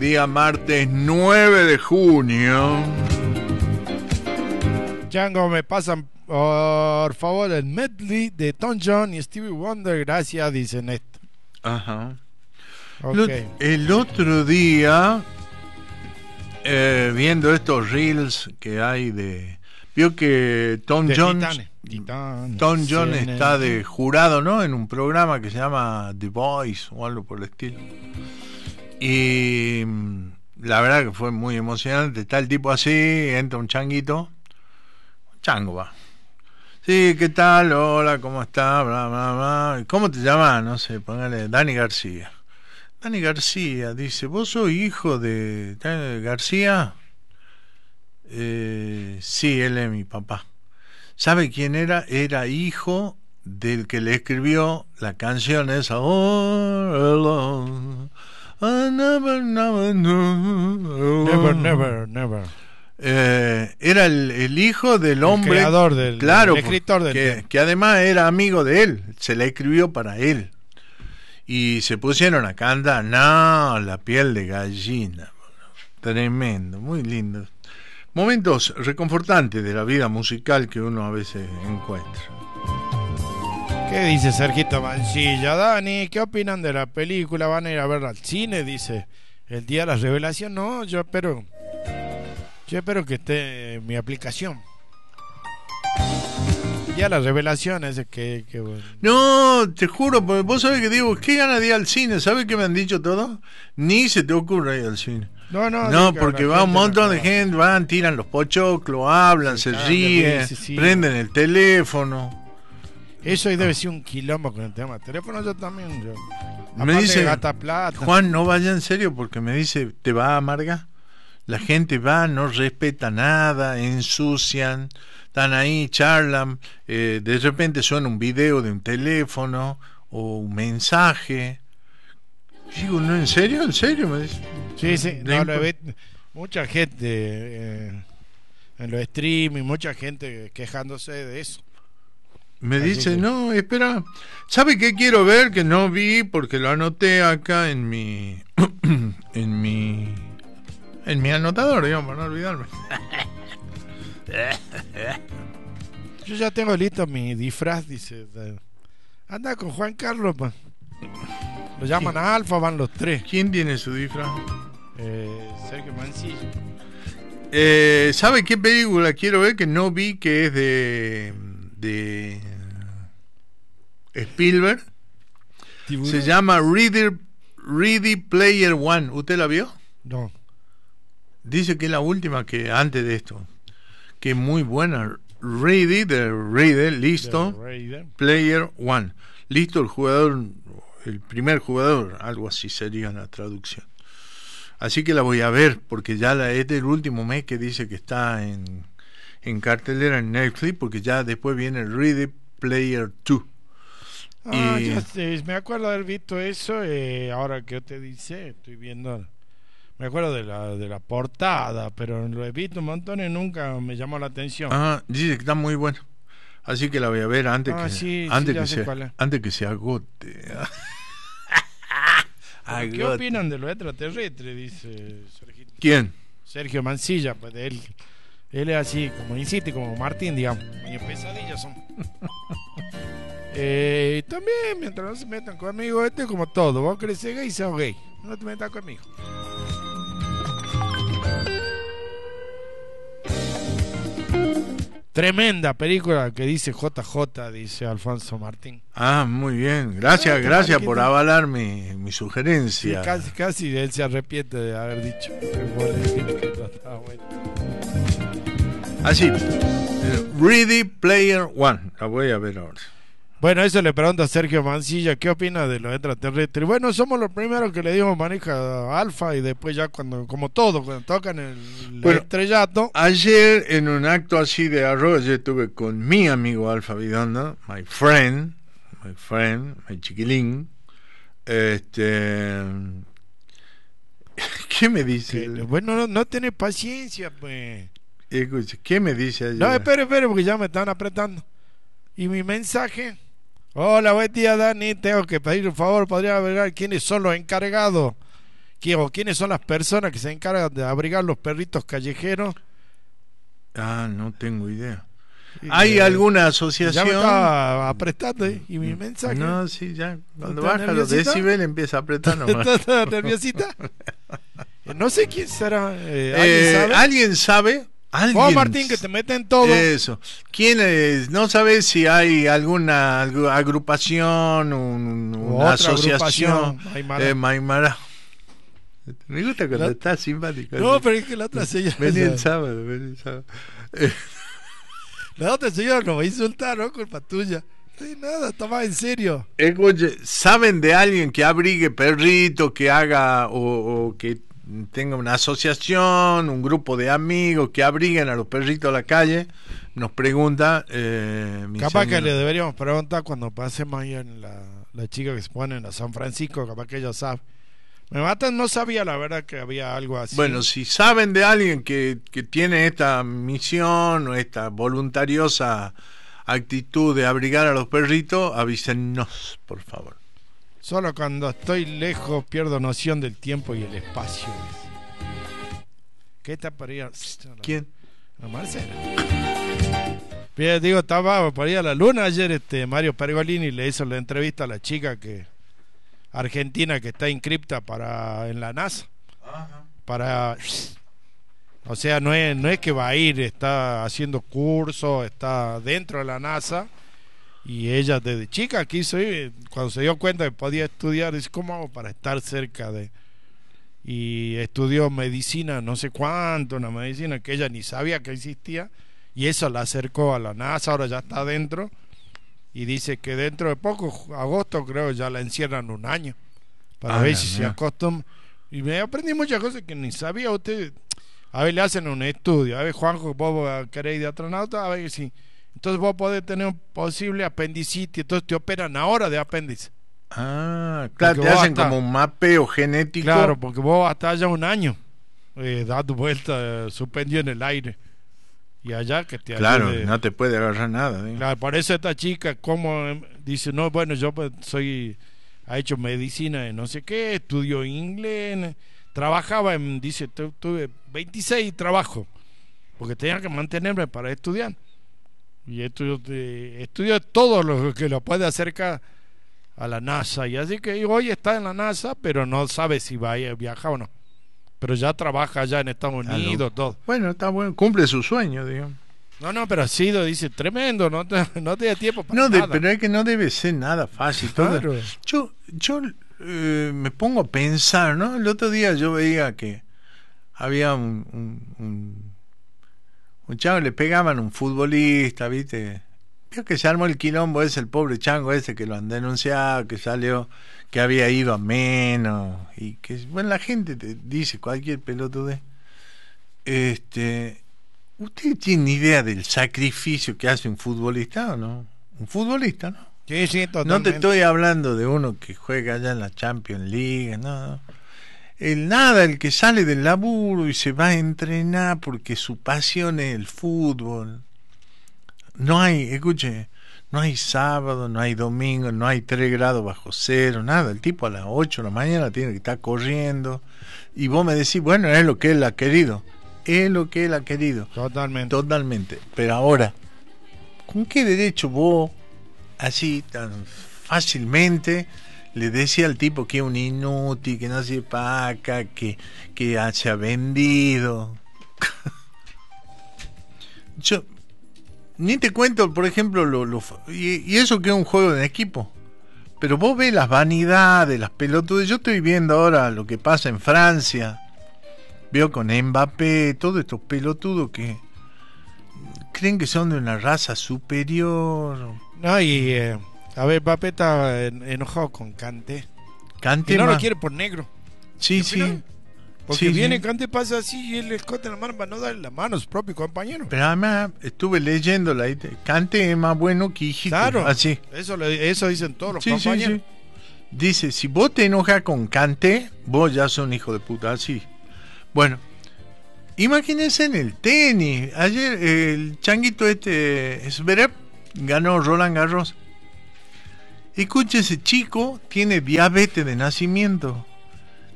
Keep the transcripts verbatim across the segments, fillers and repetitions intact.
Día martes nueve de junio. Django, me pasan por favor el medley de Tom Jones y Stevie Wonder, gracias, dice Néstor. Ajá. Okay. El otro día, eh, viendo estos reels que hay de... Vio que Tom de Jones, Titanes. Titanes, Tom Jones C N N. está de jurado, ¿no? En un programa que se llama The Voice o algo por el estilo. Y la verdad que fue muy emocionante. Está el tipo así, entra un changuito. Chango va. Sí, ¿qué tal? Hola, ¿cómo está? Bla, bla, bla. ¿Cómo te llamas? No sé, póngale Dani García. Dani García, dice, ¿vos sos hijo de Dani García? Eh, sí, él es mi papá. ¿Sabe quién era? Era hijo del que le escribió la canción esa. All alone. I never, never knew. Never, never, never. Eh, era el, el hijo del hombre, el creador del, claro, el escritor del que, que además era amigo de él, se la escribió para él y se pusieron a cantar, no, la piel de gallina, tremendo, muy lindo, momentos reconfortantes de la vida musical que uno a veces encuentra. ¿Qué dice Sergito Mancilla? Dani, ¿qué opinan de la película? ¿Van a ir a verla al cine? Dice, el día de la revelación. No, yo espero yo espero que esté en mi aplicación. El día de la revelación ese que, que bueno. No, te juro, porque vos sabés que digo, ¿qué gana de ir al cine? ¿Sabés qué me han dicho todos? Ni se te ocurre ir al cine. No, no, no, porque va un montón de va. gente, van, tiran los pochoclos, hablan, sí, se claro, ríen, sí, sí. prenden el teléfono. Eso ahí debe ser un quilombo con el tema del teléfono. Yo también. Yo. Me dice, gasta plata. Juan, no vaya en serio porque me dice, te va a amargar. La gente va, no respeta nada, ensucian, están ahí, charlan, eh, de repente suena un video de un teléfono o un mensaje. Digo, ¿no? ¿En serio? ¿En serio? Me dice. Sí, sí, no, imp- lo ve, mucha gente eh, en los streaming, mucha gente quejándose de eso. Me Así dice, que... no, espera, ¿sabe qué quiero ver? Que no vi porque lo anoté acá en mi en mi en mi anotador, digamos, para no olvidarme. Yo ya tengo listo mi disfraz, dice. Anda con Juan Carlos, pues. Lo llaman a Alfa, van los tres. ¿Quién tiene su disfraz? Eh, Sergio Mancilla. Eh, ¿Sabe qué película quiero ver que no vi que es de de Spielberg? ¿Tiburón? Se llama Ready, Ready Player One. ¿Usted la vio? No. Dice que es la última que antes de esto, que es muy buena. Ready, de Ready, listo. Player One, listo el jugador, el primer jugador, algo así sería la traducción. Así que la voy a ver porque ya la es del último mes que dice que está en en cartelera en Netflix, porque ya después viene Ready Player Two. Ah, y... ya sé, me acuerdo de haber visto eso. Eh, ahora que te dice, estoy viendo. Me acuerdo de la de la portada, pero lo he visto un montón y nunca me llamó la atención. Ah, dice que está muy bueno. Así que la voy a ver antes ah, que sí, antes sí, que se se, antes que se agote. agote. ¿Qué opinan de lo extraterrestre? Dice Sergio. ¿Quién? Sergio Mancilla, pues de él. Él es así, como insiste, como Martín, digamos. Mis pesadillas son. eh, también, mientras no se metan conmigo, este es como todo. Vos querés ser gay, sos gay. No te metas conmigo. Tremenda película que dice J J, dice Alfonso Martín. Ah, muy bien. Gracias, Ah, gracias por te... avalar mi, mi sugerencia. Sí, casi, casi él se arrepiente de haber dicho. Así, Ready Player One. La voy a ver ahora. Bueno, eso le pregunto a Sergio Mancilla, ¿qué opina de los extraterrestres? Bueno, somos los primeros que le dimos maneja Alfa y después ya cuando, como todo, cuando tocan el, el bueno, estrellato. Ayer en un acto así de arroz, yo estuve con mi amigo Alfa Vidonda, my friend, my friend, my chiquilín. Este, ¿qué me dice? Que, bueno, no, no tenés paciencia, pues. Escuche, ¿qué me dice ayer? No, espere, espere, porque ya me están apretando. Y mi mensaje: hola, buen día, Dani. Tengo que pedir un favor. ¿Podría averiguar quiénes son los encargados o quiénes son las personas que se encargan de abrigar los perritos callejeros. Ah, no tengo idea. ¿Hay eh, alguna asociación? Ya me estaba apretando, ¿eh? Y mi mensaje. No, sí, ya. Cuando baja los decibeles empieza a apretar nomás. ¿Estás nerviosita? No sé quién será. Eh, ¿Alguien eh, sabe? ¿Alguien sabe? ¿Alguien? Juan Martín, que te mete en todo. Eso. ¿Quién es? No sabes si hay alguna agrupación, un, una asociación. Maimara. Eh, Maimara. Me gusta cuando la... estás simpático. No, pero es que la otra señora. Vení el sábado, vení el sábado. La otra señora nos va a insultar, ¿no? Culpa tuya. Sí, nada, toma en serio. Escuche, ¿saben de alguien que abrigue perritos, que haga o, o que tenga una asociación, un grupo de amigos que abriguen a los perritos a la calle? Nos pregunta. Eh, mi capaz señora. Que le deberíamos preguntar cuando pasemos ahí en la, la chica que se pone en la San Francisco, capaz que ella sabe. Me matan, no sabía la verdad que había algo así. Bueno, si saben de alguien que, que tiene esta misión o esta voluntariosa actitud de abrigar a los perritos, avísennos, por favor. Solo cuando estoy lejos pierdo noción del tiempo y el espacio. ¿Qué está por ahí? ¿Quién? La Marcela. Bien, digo, estaba por ahí a la luna ayer, este Mario Pergolini le hizo la entrevista a la chica que argentina que está inscripta para en la NASA. Ajá. Para, o sea, no es no es que va a ir, está haciendo cursos, está dentro de la NASA y ella desde chica quiso ir, cuando se dio cuenta que podía estudiar, dice, ¿cómo hago para estar cerca de? Y estudió medicina, no sé cuánto, una medicina que ella ni sabía que existía y eso la acercó a la NASA, ahora ya está dentro. Y dice que dentro de poco, agosto creo, ya la encierran un año para ah, ver si se acostumbra. Y me aprendí muchas cosas que ni sabía. Usted, a ver, le hacen un estudio. A ver, Juanjo, vos queréis de astronauta, a ver si. Entonces vos podés tener un posible apendicitis, entonces te operan ahora de apéndice. Ah, claro, porque te hacen hasta, como un mapeo genético. Claro, porque vos hasta allá un año eh, dando vuelta, eh, suspendido en el aire. Y allá que te claro, ayude. No te puede agarrar nada. ¿eh? Claro, por eso esta chica, como dice, no, bueno, yo pues, soy, ha hecho medicina de no sé qué, estudió inglés, trabajaba en, dice, tuve veintiséis trabajos, porque tenía que mantenerme para estudiar. Y estudió, estudió todo lo que lo puede acercar a la NASA. Y así que hoy está en la NASA, pero no sabe si va a viajar o no. Pero ya trabaja allá en Estados Unidos, todo. Bueno, está bueno, cumple su sueño, digamos. No, no, pero ha sido, dice, tremendo, no te, no te da tiempo para no, nada. De, pero es que no debe ser nada fácil. Claro. Todo. Yo, yo eh, me pongo a pensar, ¿no? El otro día yo veía que había un, un, un, un chavo, le pegaban a un futbolista, ¿viste? Creo que se armó el quilombo ese, el pobre chango ese que lo han denunciado, que salió, que había ido a menos, y que, bueno, la gente te dice cualquier pelotudez. Este, ¿usted tiene idea del sacrificio que hace un futbolista o no? Un futbolista, ¿no? Sí, sí, totalmente. No te estoy hablando de uno que juega allá en la Champions League, no. El nada, el que sale del laburo y se va a entrenar porque su pasión es el fútbol. No hay, escuche, no hay sábado, no hay domingo, no hay tres grados bajo cero, nada. El tipo a las ocho de la mañana tiene que estar corriendo. Y vos me decís, bueno, es lo que él ha querido. Es lo que él ha querido. Totalmente. Totalmente. Pero ahora, ¿con qué derecho vos, así tan fácilmente, le decía al tipo que es un inútil, que no se paga, que, que se ha vendido? Yo... Ni te cuento, por ejemplo, lo, lo y, y eso que es un juego de equipo. Pero vos ves las vanidades, las pelotudes. Yo estoy viendo ahora lo que pasa en Francia. Veo con Mbappé, todos estos pelotudos que creen que son de una raza superior. No, y eh, a ver, Mbappé está enojado con Kanté. Kanté y no más... lo quiere por negro. Sí, sí. Porque sí, viene sí. Kanté, pasa así y él le escote la mano para no darle la mano a su propio compañero. Pero además estuve leyendo la Kanté es más bueno que Higuita. Claro, así. Eso, eso dicen todos los sí, compañeros. Sí, sí. Dice, si vos te enojas con Kanté, vos ya sos un hijo de puta, así. Bueno, imagínense en el tenis. Ayer el changuito este Zverev ganó Roland Garros. Escuche, ese chico tiene diabetes de nacimiento.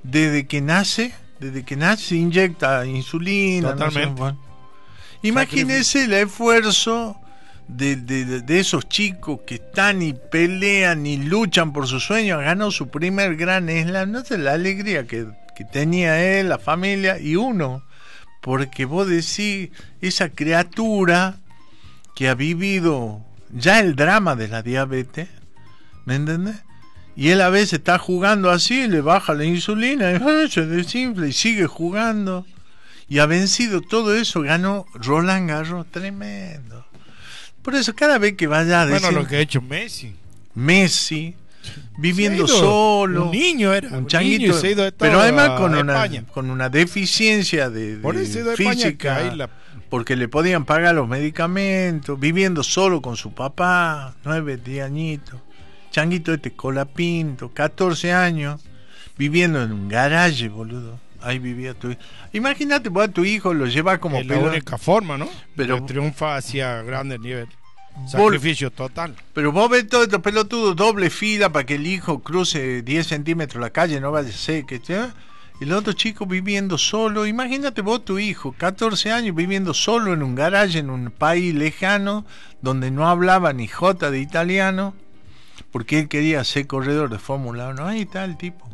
desde que nace, desde que nace se inyecta insulina. Totalmente. No sé, bueno. Imagínese el esfuerzo de, de, de esos chicos que están y pelean y luchan por sus sueños. Ganó su primer gran slam. No sé la alegría que, que tenía él, la familia y uno. Porque vos decís, esa criatura que ha vivido ya el drama de la diabetes, ¿me entendés? Y él a veces está jugando así, le baja la insulina y se desinfla y sigue jugando. Y ha vencido todo eso, ganó Roland Garros, tremendo. Por eso cada vez que vaya a decir... Bueno, lo que ha hecho Messi. Messi, viviendo ido, solo. Un niño era, un, un changuito. Niño se ha ido de pero además con una, una, con una deficiencia de, Por eso de de física, España, la... porque le podían pagar los medicamentos, viviendo solo con su papá, nueve, diez añitos. Changuito este colapinto, catorce años, viviendo en un garaje, boludo. Ahí vivía tu hijo. Imagínate, vos a tu hijo lo llevas como es la pelo... única forma, ¿no? Pero que triunfa hacia grandes niveles. Sacrificio total. Pero vos ves todos estos pelotudos, doble fila para que el hijo cruce diez centímetros la calle, no vaya a ser que... ¿eh? El otro chico viviendo solo. Imagínate vos tu hijo, catorce años, viviendo solo en un garaje, en un país lejano, donde no hablaba ni jota de italiano, porque él quería ser corredor de Fórmula uno. Ahí está el tipo.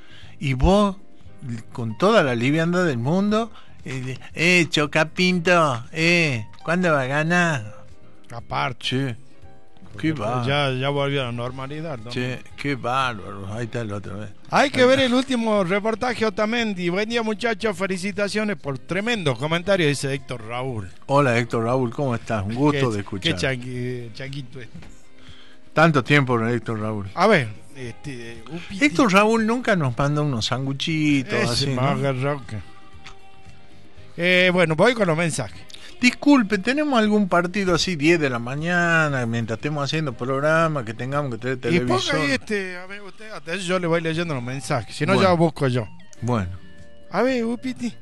Y vos... con toda la liviandad del mundo, eh, eh Chocapinto, eh, ¿cuándo va a ganar? Aparte, che, qué bárbaro. Ya, ya volvió a la normalidad, ¿no? Che, qué bárbaro, ahí está el otra vez. Hay que ver el último reportaje, Otamendi. Buen día, muchachos, felicitaciones por tremendos comentarios, dice Héctor Raúl. Hola, Héctor Raúl, ¿cómo estás? Un gusto qué, de escuchar. Qué changui, changuito este. Tanto tiempo, Héctor Raúl. A ver, este, Héctor Raúl nunca nos manda unos sanguchitos así, ¿no? Eh, bueno, voy con los mensajes. Disculpe, ¿tenemos algún partido así diez de la mañana mientras estemos haciendo programa, que tengamos que tener televisor? Y ponga ahí este, a ver, usted, hasta eso yo le voy leyendo los mensajes, si no bueno. ya busco yo. Bueno. A ver, Upiti.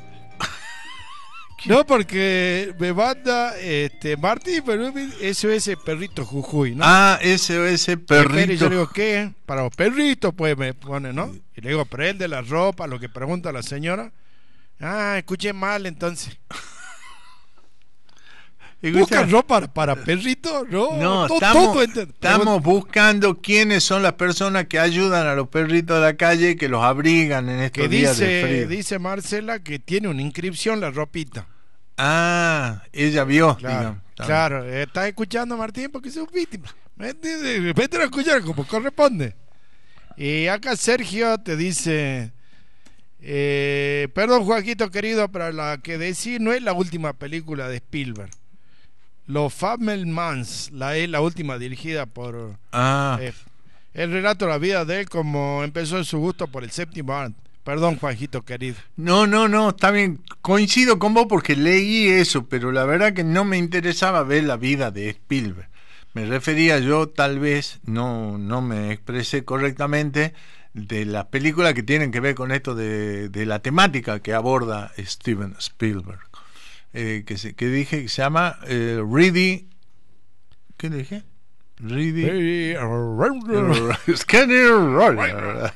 No, porque me manda este, Martín, pero S O S Perrito Jujuy, ¿no? Ah, S O S Perrito. Y yo le digo, ¿qué? Para los perritos, pues me pone, ¿no? Y le digo, prende la ropa, lo que pregunta la señora. Ah, escuché mal, entonces. ¿Buscan ropa para, para perritos? No, no todo, estamos, todo estamos buscando quiénes son las personas que ayudan a los perritos de la calle y que los abrigan en estos que días dice, de frío. Dice Marcela que tiene una inscripción la ropita. Ah, ella vio. Claro, digamos, claro. ¿Estás escuchando, Martín? Porque sos víctima. Vete a escuchar como corresponde. Y acá Sergio te dice... Eh, perdón, Joaquito querido, pero la que decís no es la última película de Spielberg. Los Fabelmans, la es la última dirigida por ah. eh, el relato de la vida de él, como empezó en su gusto por el séptimo arte. Perdón, Juanjito querido. No, no, no, está bien. Coincido con vos porque leí eso, pero la verdad que no me interesaba ver la vida de Spielberg. Me refería yo, tal vez, no, no me expresé correctamente, de las películas que tienen que ver con esto de, de la temática que aborda Steven Spielberg. Eh, que, se, que dije que se llama eh, Ready. ¿Qué le dije? Ready. Scanner.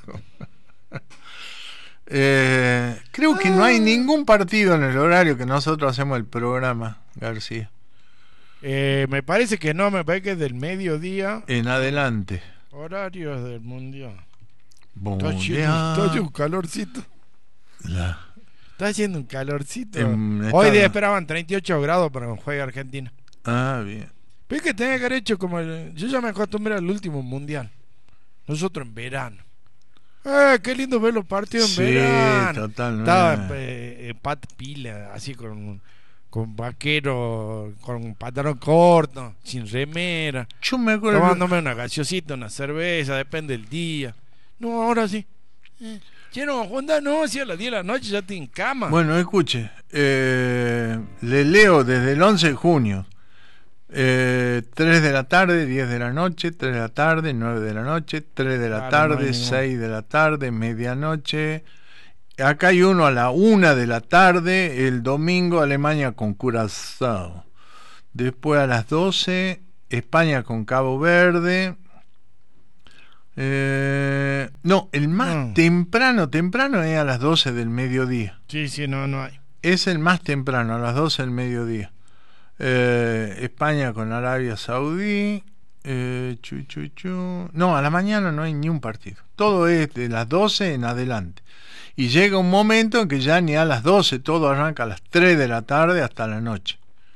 eh, creo que no hay ningún partido en el horario que nosotros hacemos el programa, García. Eh, me parece que no, me parece que es del mediodía en adelante. Horarios del mundial. Mundial. Está haciendo un calorcito. La... Está haciendo un calorcito. En Hoy esta... día esperaban treinta y ocho grados para que juegue Argentina. Ah, bien. Pero es que tenía que haber hecho como el... Yo ya me acostumbré al último mundial. Nosotros en verano. ¡Eh, qué lindo ver los partidos en sí, verano! Totalmente. Estaba eh, en pat pila, así con, con vaquero, con pantalón corto, sin remera. Yo me acuerdo. Tomándome una gaseosita, una cerveza, depende del día. No, ahora sí. Eh. Che, no, Honda, no, si a las diez de la noche ya estoy en cama. Bueno, escuche, eh, le leo desde el once de junio, eh, tres de la tarde, diez de la noche, tres de la tarde, nueve de la noche, tres de la claro, tarde, no seis de la tarde, medianoche. Acá hay uno a la una de la tarde, el domingo Alemania con Curazao. Después a las doce, España con Cabo Verde. Eh, no, el más no. temprano, temprano es a las doce del mediodía. Sí, sí, no, no hay. Es el más temprano, a las doce del mediodía. Eh, España con Arabia Saudí. Eh, chu, chu, chu. No, a la mañana no hay ni un partido. Todo es de las doce en adelante. Y llega un momento en que ya ni a las doce, todo arranca a las tres de la tarde hasta la noche.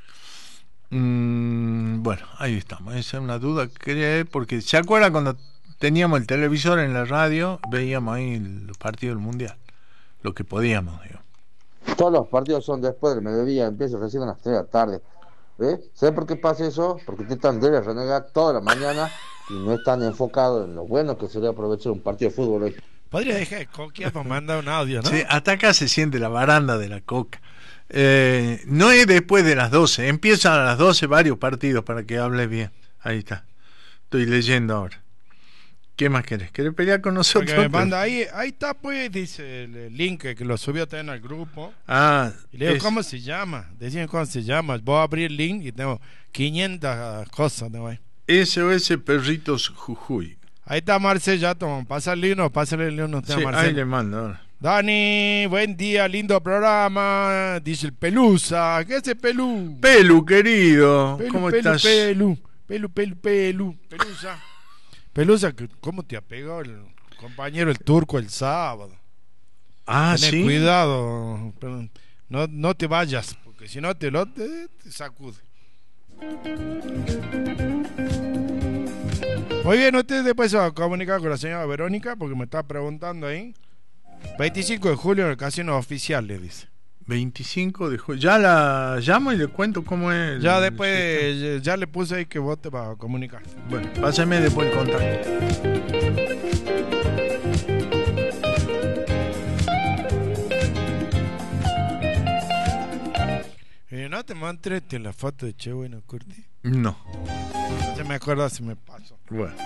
Mm, bueno, ahí estamos. Esa es una duda que, porque ¿se acuerda cuando teníamos el televisor en la radio? Veíamos ahí los partidos del mundial, lo que podíamos, digo. Todos los partidos son después del mediodía, empiezan recién a las tres de la tarde. ¿Ves? ¿Sabes por qué pasa eso? Porque intentan de renegar toda la mañana y no están enfocados en lo bueno que sería aprovechar un partido de fútbol hoy. Podría dejar de coquear para mandar un audio, ¿no? Sí, hasta acá se siente la baranda de la coca. Eh, no es después de las doce, empiezan a las doce varios partidos para que hable bien. Ahí está, estoy leyendo ahora. ¿Qué más querés? ¿Querés pelear con nosotros? Porque me manda ahí, ahí está pues, dice el link que lo subió también al grupo. Ah, y le digo, es... ¿cómo se llama? Decían cómo se llama. Voy a abrir el link y tengo quinientas cosas. ¿No? S O S Perritos Jujuy. Ahí está Marcel, ya toma, pásale uno, pásale el uno. Sí, ahí le mando ahora. Dani, buen día, lindo programa, dice el Pelusa. ¿Qué es el Pelú? Pelu, querido, pelu, ¿cómo pelu, estás? Pelu, pelu, pelu, pelu, Pelusa. Pelusa, ¿cómo te apegó el compañero el turco el sábado? Ah, Tené sí. Cuidado, pero no, no te vayas, porque si no te lo te, te sacude. Muy bien, usted después se va a comunicar con la señora Verónica porque me está preguntando ahí. veinticinco de julio en el casino oficial, le dice. veinticinco de julio. Ya la llamo y le cuento cómo es. Ya después, ya, ya le puse ahí que vos te vas a comunicar. Bueno, pásame después el contacto. Eh, ¿No te mantraste la foto de Che Bueno Curti? No. No se me acuerda si me pasó. Bueno.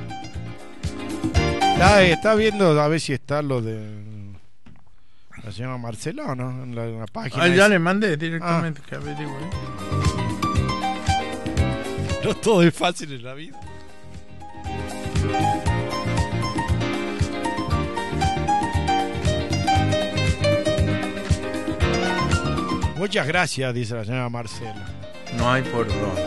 Está, está viendo a ver si está lo de la señora Marcela, ¿no? En la, en la página. Ah, ya esa. le mandé directamente ah. que averigüe. No todo es fácil en la vida. Muchas gracias, dice la señora Marcela. No hay por dónde.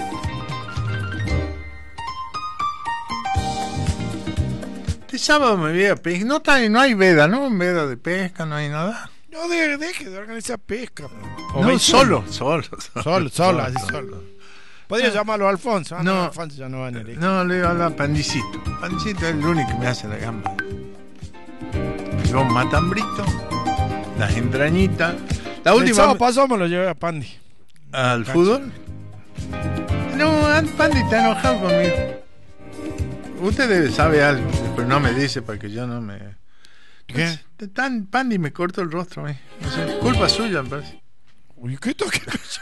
Este sábado me voy a pescar. No, está, no hay veda, ¿no? Veda de pesca, no hay nada. No, deje, deje de organizar pesca. O no, solo, solo. Solo, solo, solo, así solo. Podría llamarlo a Alfonso. Ah, no, no, Alfonso ya no va a venir. No, le digo a la Pandicito. Pandicito es el único que me hace la gamba. Yo matambrito, las entrañitas. La última. El sábado pasado me lo llevé a Pandi. ¿Al fútbol? No, Pandi está enojado conmigo. Usted sabe algo, pero no me dice para que yo no me... ¿Qué? Pues, tan Pandi me cortó el rostro, ¿eh? No sé, culpa suya, me parece. Uy, ¿qué toque?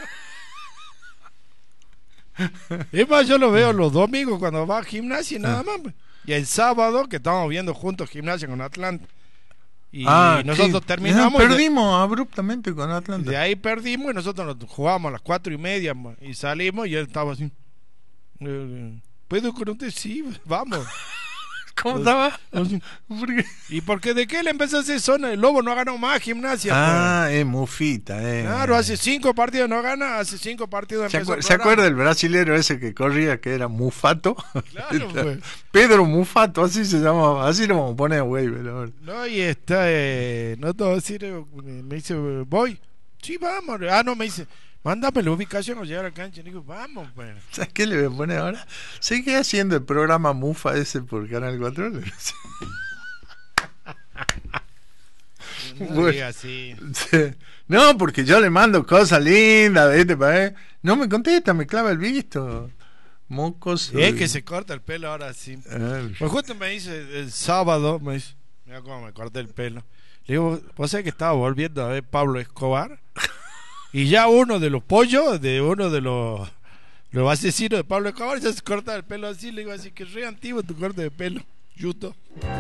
Es más, yo lo veo los domingos cuando va a gimnasia y nada más. Y el sábado, que estábamos viendo juntos gimnasia con Atlanta. Y ah, nosotros sí. terminamos. No, perdimos de, abruptamente con Atlanta. De ahí perdimos y nosotros nos jugamos a las cuatro y media y salimos y él estaba así. ¿Puedo con usted? Sí, vamos. ¿Cómo estaba? ¿Por qué? ¿Y por qué de qué le empezó a hacer zona? El Lobo no ha ganado más gimnasia. Ah, pues. Es mufita. Eh. Claro, hace cinco partidos no gana, hace cinco partidos ¿Se, acu- ¿Se acuerda el brasilero ese que corría que era Mufato? Claro, pues. Pedro Mufato, así se llamaba. Así lo vamos a poner a Wave. No, y está, eh, no te voy a decir, eh, me dice, voy. Sí, vamos. Ah, no, me dice, mándame la ubicación o llegar a la cancha. Y digo, vamos, pues. ¿Sabes qué le voy a poner ahora? Sigue haciendo el programa Mufa ese por Canal cuatro. No, bueno, diga así. Sí. No, porque yo le mando cosas lindas, ¿viste? ¿Eh? No me contesta, me clava el visto. Mocos. Y es que se corta el pelo ahora sí. Ah, pues justo me dice el sábado, me dice, mira cómo me corté el pelo. Le digo, ¿vos sabés que estaba volviendo a ver Pablo Escobar? Y ya uno de los pollos, de uno de los, los asesinos de Pablo Escobar, ya se corta el pelo así. Le digo, así que es re antiguo tu corte de pelo, Yuto.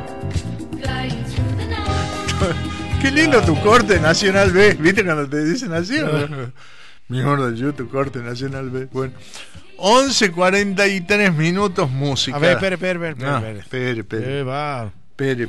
Qué lindo tu corte Nacional B. ¿Viste cuando te dicen así? Mi gordo, yo tu corte Nacional B. Bueno, once cuarenta y tres minutos música. A ver, espere, espere, espere. No, espere. espere, espere. Eh, va. Espere,